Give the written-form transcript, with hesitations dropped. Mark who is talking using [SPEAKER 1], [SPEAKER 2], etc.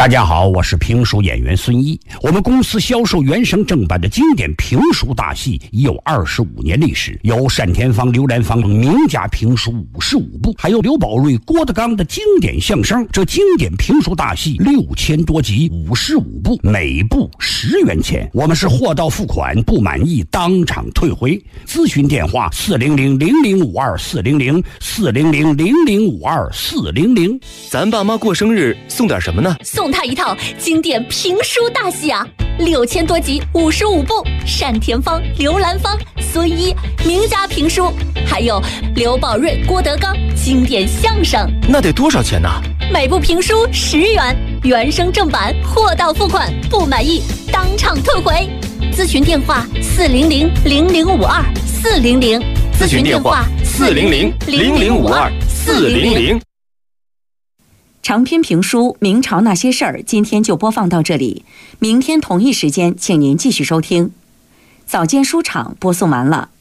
[SPEAKER 1] 大家好，我是评书演员孙一。我们公司销售原声正版的经典评书大戏已有25年历史，有单田芳、刘兰芳等名家评书55部，还有刘宝瑞、郭德纲的经典相声。这经典评书大戏6000多集，55部，每部10元钱。我们是货到付款，不满意当场退回。咨询电话400-0052-400，400-0052-400。
[SPEAKER 2] 咱爸妈过生日送点什么呢？
[SPEAKER 3] 送他一套经典评书大戏啊，6000多集，55部，单田芳、刘兰芳、孙一名家评书，还有刘宝瑞、郭德纲经典相声。
[SPEAKER 2] 那得多少钱呢？
[SPEAKER 3] 每部评书10元，原声正版，货到付款，不满意当场退回。咨询电话400-0052-400，
[SPEAKER 2] 咨询电话400-0052-400。
[SPEAKER 4] 长篇评书《明朝那些事儿》今天就播放到这里，明天同一时间请您继续收听。早间书场播送完了。